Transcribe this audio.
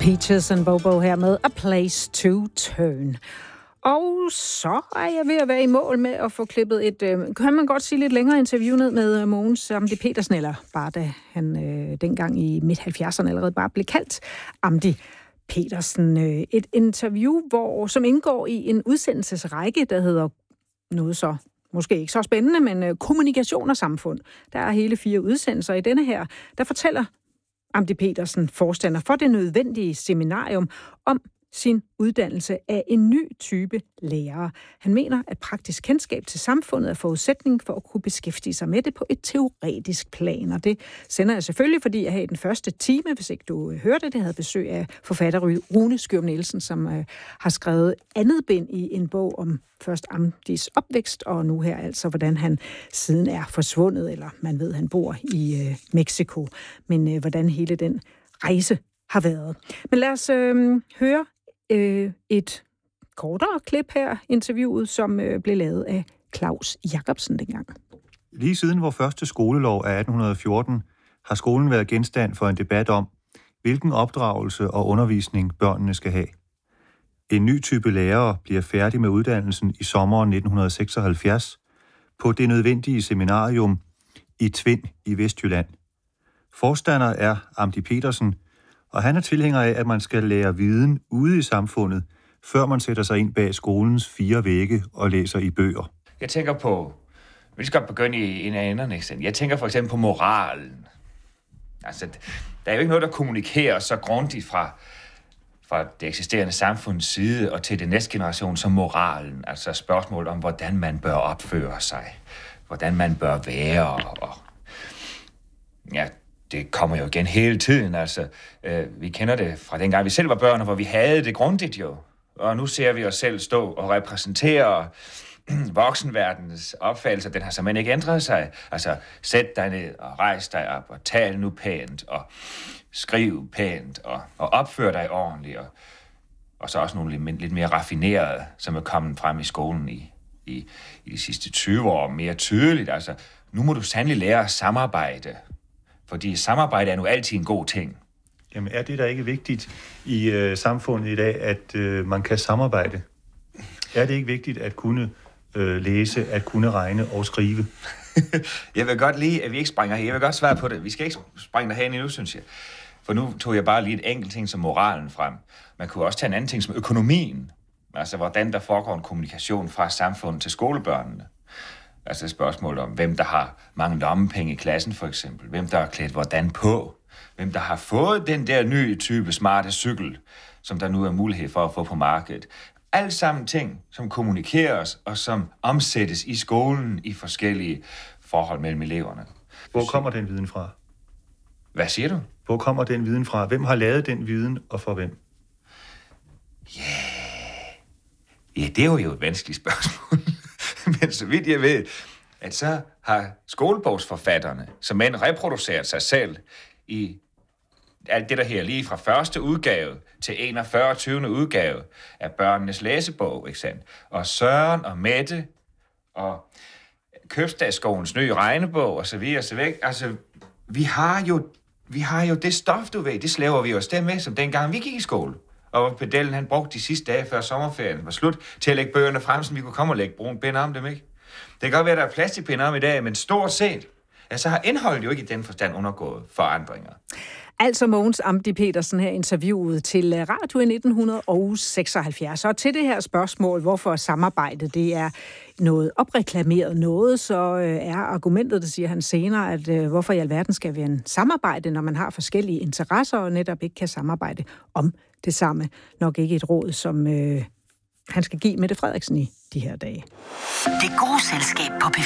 Peaches and Bobo her med A Place to Turn. Og så er jeg ved at være i mål med at få klippet et, kan man godt sige, lidt længere interview ned med Mogens Amdi Petersen, eller bare da han dengang i midt-70'erne allerede bare blev kaldt Amdi Petersen. Et interview, som indgår i en udsendelsesrække, der hedder noget så måske ikke så spændende, men kommunikation og samfund. Der er hele 4 udsendelser i denne her. Der fortæller Amdi Petersen, forstander for det nødvendige seminarium, om sin uddannelse af en ny type lærere. Han mener, at praktisk kendskab til samfundet er forudsætning for at kunne beskæftige sig med det på et teoretisk plan. Og det sender jeg selvfølgelig, fordi jeg havde i den første time, hvis ikke du hørte det, havde besøg af forfatter Rune Skjøm Nielsen, som har skrevet andet bind i en bog om først Amdis opvækst, og nu her altså, hvordan han siden er forsvundet, eller man ved, han bor i Mexico. Men hvordan hele den rejse har været. Men lad os høre et kortere klip her, interviewet, som blev lavet af Claus Jacobsen dengang. Lige siden vores første skolelov af 1814 har skolen været genstand for en debat om, hvilken opdragelse og undervisning børnene skal have. En ny type lærere bliver færdig med uddannelsen i sommeren 1976 på det nødvendige seminarium i Tvind i Vestjylland. Forstander er Amdi Petersen, og han er tilhænger af, at man skal lære viden ude i samfundet, før man sætter sig ind bag skolens 4 vægge og læser i bøger. Jeg tænker på, vi skal begynde i en af enderne. Jeg tænker for eksempel på moralen. Altså, der er jo ikke noget, der kommunikerer så grundigt fra det eksisterende samfunds side og til det næste generation som moralen. Altså spørgsmål om, hvordan man bør opføre sig, hvordan man bør være. Og ja, det kommer jo igen hele tiden. Altså, vi kender det fra dengang vi selv var børn, hvor vi havde det grundigt jo. Og nu ser vi os selv stå og repræsentere voksenverdenens opfattelse. Den har simpelthen ikke ændret sig. Altså, sæt dig ned og rejs dig op og tal nu pænt og skriv pænt og opfør dig ordentligt. Og så også nogle lidt mere raffinerede, som er kommet frem i skolen i de sidste 20 år mere tydeligt. Altså, nu må du sandelig lære at samarbejde. Fordi samarbejde er nu altid en god ting. Jamen er det da ikke vigtigt i samfundet i dag, at man kan samarbejde? Er det ikke vigtigt at kunne læse, at kunne regne og skrive? Jeg vil godt lide, at vi ikke springer her. Jeg vil godt svare på det. Vi skal ikke springe derhen endnu, synes jeg. For nu tog jeg bare lige et enkelt ting som moralen frem. Man kunne også tage en anden ting som økonomien. Altså hvordan der foregår en kommunikation fra samfundet til skolebørnene. Altså et spørgsmål om, hvem der har mange lommepenge i klassen for eksempel. Hvem der er klædt hvordan på. Hvem der har fået den der nye type smarte cykel, som der nu er mulighed for at få på markedet. Alt sammen ting, som kommunikeres og som omsættes i skolen i forskellige forhold mellem eleverne. Hvor kommer den viden fra? Hvad siger du? Hvor kommer den viden fra? Hvem har lavet den viden, og for hvem? Ja, det er jo et vanskeligt spørgsmål. Men så vidt jeg ved, at så har skolebogsforfatterne, som end reproduceret sig selv i alt det, der her lige fra første udgave til 41. 20. udgave af børnenes læsebog, ikke sandt? Og Søren og Mette og Købstadsskolens nye regnebog og så videre og så væk. Altså, vi har jo det stof, du ved, det slæver vi os der med, som dengang vi gik i skole. Og pedellen, han brugte de sidste dage før sommerferien var slut til at lægge bøgerne frem, så vi kunne komme og lægge brun pind om dem, ikke? Det kan godt være, at der er plastikpind om i dag, men stort set, så har indholdet jo ikke i den forstand undergået forandringer. Altså Mogens Amdi Petersen her interviewet til Radio 1976. Og til det her spørgsmål, hvorfor samarbejde det er noget opreklameret noget, så er argumentet, det siger han senere, at hvorfor i alverden skal vi en samarbejde, når man har forskellige interesser og netop ikke kan samarbejde om det samme. Nok ikke et råd, som han skal give Mette Frederiksen i de her dage. Det gode selskab på P4.